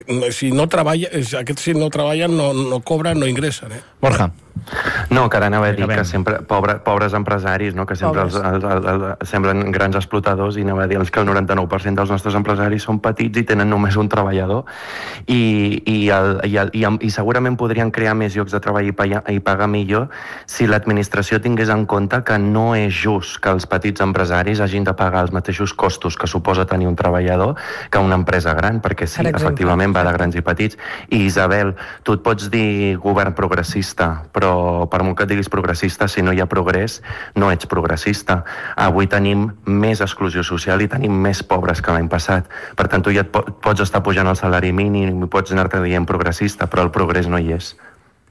Si no treballen no cobren, no ingressen. Borja. No, que ara anava a dir que sempre pobres empresaris, no? Que sempre semblen grans explotadors, i anava a dir que el 99% dels nostres empresaris són petits i tenen només un treballador, i segurament podrien crear més llocs de treball i pagar millor si l'administració tingués en compte que no és just que els petits empresaris hagin de pagar els mateixos costos que suposa tenir un treballador que una empresa gran, perquè sí, efectivament va de grans i petits. I Isabel, tu et pots dir govern progressista, però per molt que et diguis progressista, si no hi ha progrés, no ets progressista. Avui tenim més exclusió social i tenim més pobres que l'any passat. Per tant, tu ja pots estar pujant el salari mínim i pots anar-te dient progressista, però el progrés no hi és.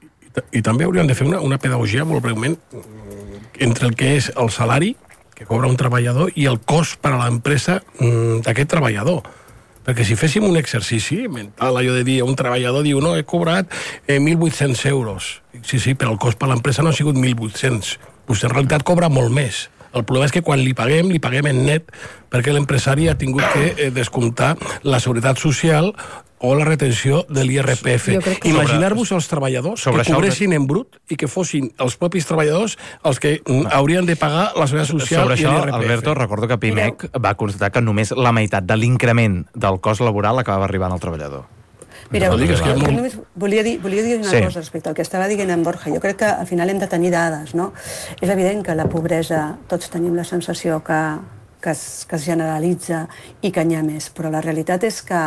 I també hauríem de fer una pedagogia molt breument entre el que és el salari que cobra un treballador i el cost per a l'empresa d'aquest treballador. Perquè si féssim un exercici mental, allò de dir, un treballador diu, no, he cobrat 1.800 euros. Sí, però el cost per a l'empresa no ha sigut 1.800. Vostè en realitat cobra molt més. El problema és que quan li paguem en net, perquè l'empresari ha tingut que descomptar la seguretat social o la retenció de l'IRPF. Imaginar-vos els treballadors que cobressin en brut i que fossin els propis treballadors els que haurien de pagar la seguretat social i l'IRPF. Sobre això, Alberto, recordo que Pimec va constatar que només la meitat de l'increment del cost laboral acabava arribant al treballador. Mira, només volia dir una cosa respecte al que estava dient en Borja. Jo crec que al final hem de tenir dades, no? És evident que la pobresa, tots tenim la sensació que es generalitza i que n'hi ha més, però la realitat és que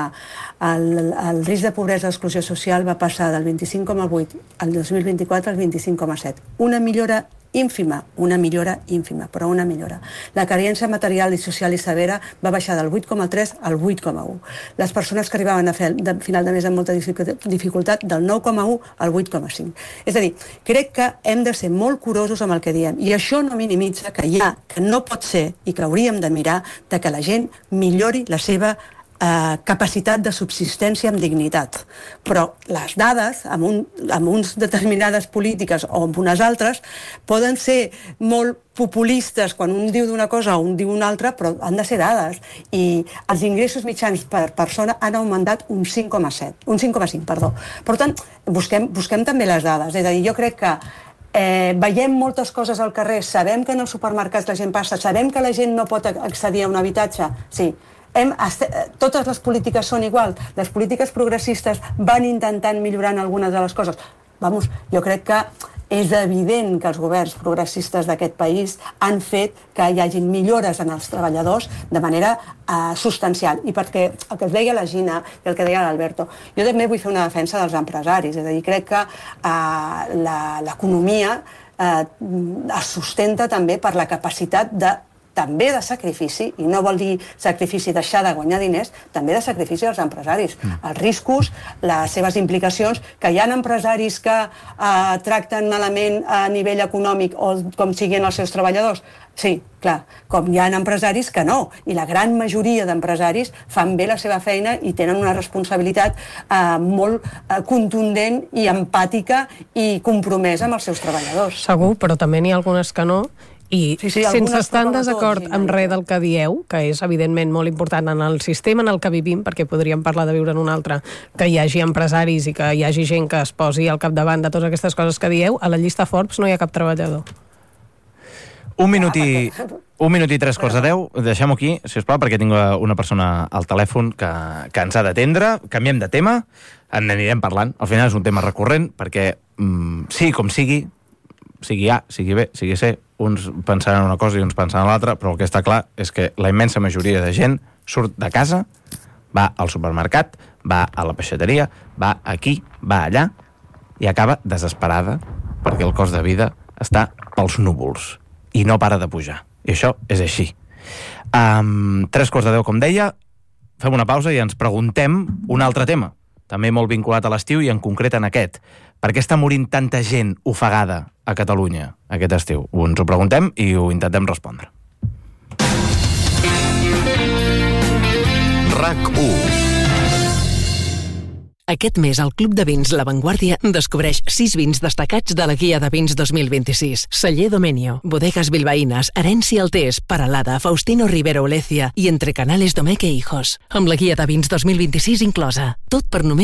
el risc de pobresa i exclusió social va passar del 25,8 al 2024 al 25,7. Una millora ínfima, però una millora. La carència material i social i severa va baixar del 8,3 al 8,1. Les persones que arribaven a final de mes amb molta dificultat del 9,1 al 8,5. És a dir, crec que hem de ser molt curosos amb el que diem, i això no minimitza que no pot ser i que hauríem de mirar de que la gent millori la seva capacitat de subsistència amb dignitat. Però les dades, amb uns determinades polítiques o amb unes altres, poden ser molt populistes quan un diu d'una cosa o un diu una altra, però han de ser dades. I els ingressos mitjans per persona han augmentat un 5,5, perdó. Per tant, busquem també les dades. És a dir, jo crec que veiem moltes coses al carrer, sabem que en els supermercats la gent passa, sabem que la gent no pot accedir a un habitatge, sí. Totes les polítiques són igual. Les polítiques progressistes van intentant millorar algunes de les coses. Jo crec que és evident que els governs progressistes d'aquest país han fet que hi hagin millores en els treballadors de manera substancial. I perquè el que es deia la Gina i el que deia l'Alberto, jo també vull fer una defensa dels empresaris. És a dir, crec que l'economia es sustenta també per la capacitat també de sacrifici, i no vol dir sacrifici deixar de guanyar diners, també de sacrifici als empresaris. Els riscos, les seves implicacions, que hi ha empresaris que tracten malament a nivell econòmic o com siguin els seus treballadors. Sí, clar, com hi ha empresaris que no, i la gran majoria d'empresaris fan bé la seva feina i tenen una responsabilitat molt contundent i empàtica i compromesa amb els seus treballadors. Segur, però també n'hi ha algunes que no. I sense estar en desacord amb res del que dieu, que és evidentment molt important en el sistema en el que vivim, perquè podríem parlar de viure en un altre, que hi hagi empresaris i que hi hagi gent que es posi al capdavant de totes aquestes coses que dieu, a la llista Forbes no hi ha cap treballador. Un minut i 3:15. Deixem-ho aquí, sisplau, perquè tinc una persona al telèfon que ens ha d'atendre. Canviem de tema, en anirem parlant. Al final és un tema recurrent, perquè sigui com sigui A, sigui B, sigui C, uns pensaran una cosa i uns pensaran l'altra, però el que està clar és que la immensa majoria de gent surt de casa, va al supermercat, va a la peixateria, va aquí, va allà, i acaba desesperada perquè el cost de vida està pels núvols i no para de pujar. I això és així. 3:15, com deia, fem una pausa i ens preguntem un altre tema, també molt vinculat a l'estiu i en concret en aquest. Per què està morint tanta gent ofegada a Catalunya aquest estiu? Ens ho preguntem i ho intentem respondre. RAC1 Aquest mes, el Club de Vins La Vanguardia descobreix 6 vins destacats de la Guia de Vins 2026. Celler Domenio, Bodegas Bilbaínas, Herencia Altés, Paralada, Faustino Rivero Olecia i Entre Canales Domecq e Hijos. Amb la Guia de Vins 2026 inclosa. Tot per només